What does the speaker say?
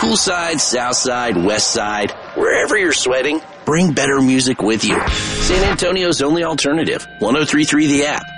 Poolside, Southside, Westside, wherever you're sweating, bring better music with you. San Antonio's only alternative, 103.3 The App.